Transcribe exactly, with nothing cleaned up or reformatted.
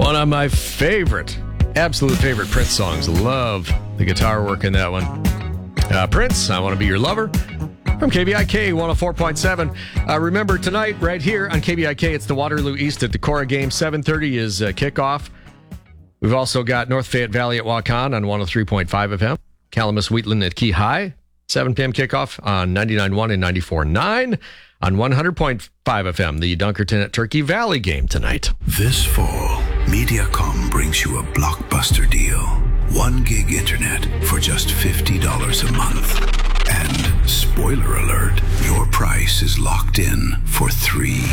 One of my favorite, absolute favorite Prince songs. Love the guitar work in that one. Uh, Prince, I Want to Be Your Lover, from K B I K one oh four point seven. Uh, remember, tonight, right here on K B I K, it's the Waterloo East at Decorah game. seven thirty is uh, kickoff. We've also got North Fayette Valley at Waukon on one oh three point five F M. Calamus Wheatland at Key High, seven p.m. kickoff on ninety-nine point one and ninety-four point nine. On one hundred point five F M, the Dunkerton at Turkey Valley game tonight. This fall, Mediacom brings you a blockbuster deal. One gig internet for just fifty dollars a month. And, spoiler alert, your price is locked in for three